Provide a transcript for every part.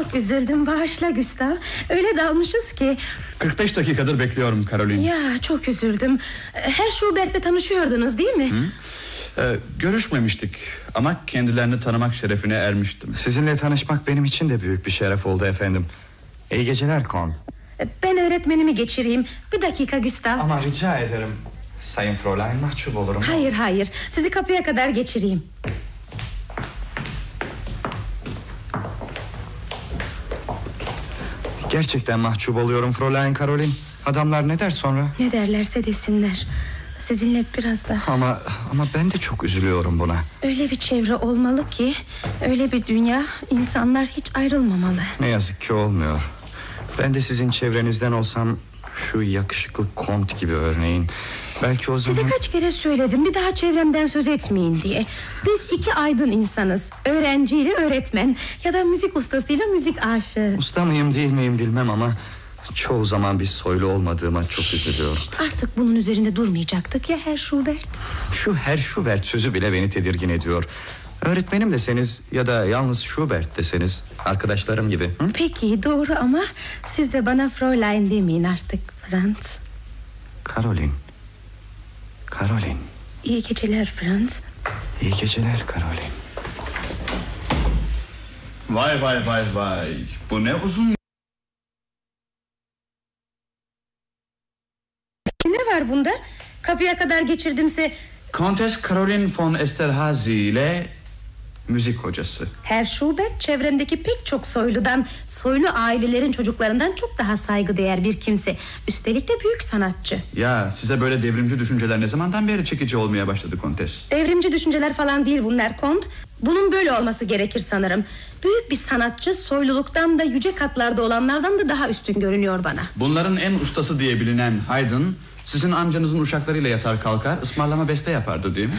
Çok üzüldüm, bağışla Gustav. Öyle dalmışız ki. 45 dakikadır bekliyorum Caroline. Ya çok üzüldüm. Herr Schubert'le tanışıyordunuz değil mi? Görüşmemiştik ama kendilerini tanımak şerefine ermiştim. Sizinle tanışmak benim için de büyük bir şeref oldu efendim. İyi geceler Kon. Ben öğretmenimi geçireyim. Bir dakika Gustav. Ama rica ederim. Sayın Fräulein, mahcup olurum. Hayır, sizi kapıya kadar geçireyim. Gerçekten mahcup oluyorum Fräulein Caroline. Adamlar ne der sonra? Ne derlerse desinler. Sizinle biraz daha. Ama ben de çok üzülüyorum buna. Öyle bir çevre olmalı ki, öyle bir dünya, insanlar hiç ayrılmamalı. Ne yazık ki olmuyor. Ben de sizin çevrenizden olsam, şu yakışıklı kont gibi örneğin, belki o zaman... Size kaç kere söyledim bir daha çevremden söz etmeyin diye. Biz iki aydın insanız. Öğrenciyle öğretmen, ya da müzik ustasıyla müzik aşığı. Usta mıyım değil miyim bilmem ama çoğu zaman bir soylu olmadığıma çok üzülüyorum. Artık bunun üzerinde durmayacaktık ya Herr Schubert. Şu Herr Schubert sözü bile beni tedirgin ediyor. Öğretmenim deseniz ya da yalnız Schubert deseniz, arkadaşlarım gibi. Hı? Peki doğru ama siz de bana Fräulein demeyin artık Franz. Caroline. İyi geceler Franz. İyi geceler Caroline. Vay. Bu ne uzun... Ne var bunda? Kapıya kadar geçirdimse... Kontes Caroline von Esterhazy ile müzik hocası. Herr Schubert çevremdeki pek çok soylu ailelerin çocuklarından çok daha saygıdeğer bir kimse. Üstelik de büyük sanatçı. Ya size böyle devrimci düşünceler ne zamandan beri çekici olmaya başladı Kontes? Devrimci düşünceler falan değil bunlar Kont. Bunun böyle olması gerekir sanırım. Büyük bir sanatçı soyluluktan da yüce katlarda olanlardan da daha üstün görünüyor bana. Bunların en ustası diye bilinen Haydn, sizin amcanızın uşaklarıyla yatar kalkar ısmarlama beste yapardı değil mi?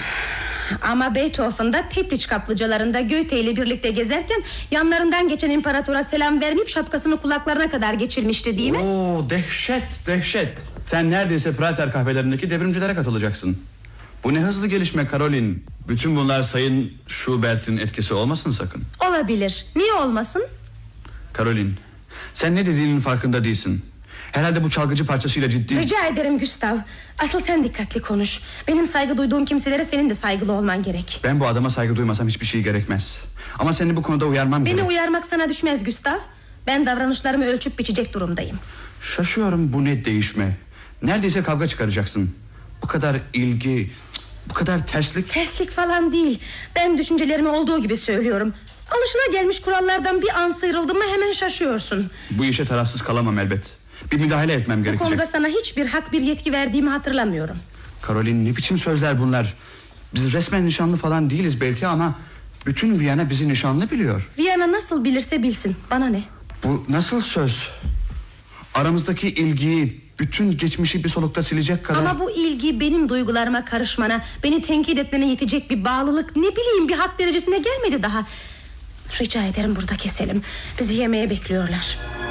Ama Beethoven da Tepliç kaplıcalarında Goethe ile birlikte gezerken yanlarından geçen imparatora selam vermeyip şapkasını kulaklarına kadar geçirmişti değil mi? Oo, dehşet. Sen neredeyse Prater kahvelerindeki devrimcilere katılacaksın. Bu ne hızlı gelişme Caroline. Bütün bunlar Sayın Schubert'in etkisi olmasın sakın. Olabilir. Niye olmasın? Caroline, sen ne dediğinin farkında değilsin. Herhalde bu çalgıcı parçasıyla ciddi... Rica ederim Gustav. Asıl sen dikkatli konuş. Benim saygı duyduğum kimselere senin de saygılı olman gerek. Ben bu adama saygı duymasam hiçbir şey gerekmez. Ama seni bu konuda uyarmam gerek. Beni uyarmak sana düşmez Gustav. Ben davranışlarımı ölçüp biçecek durumdayım. Şaşıyorum, bu ne değişme. Neredeyse kavga çıkaracaksın. Bu kadar ilgi, bu kadar terslik. Terslik falan değil. Ben düşüncelerimi olduğu gibi söylüyorum. Alışına gelmiş kurallardan bir an sıyrıldım mı hemen şaşıyorsun. Bu işe tarafsız kalamam elbet. Bir müdahale etmem gerekecek. Bu konuda sana hiçbir hak, bir yetki verdiğimi hatırlamıyorum. Caroline, ne biçim sözler bunlar? Biz resmen nişanlı falan değiliz belki ama bütün Viyana bizi nişanlı biliyor. Viyana nasıl bilirse bilsin, bana ne? Bu nasıl söz? Aramızdaki ilgiyi, bütün geçmişi bir solukta silecek kadar... Ama bu ilgi benim duygularıma karışmana, beni tenkit etmene yetecek bir bağlılık, ne bileyim bir hak derecesine gelmedi daha. Rica ederim burada keselim. Bizi yemeğe bekliyorlar.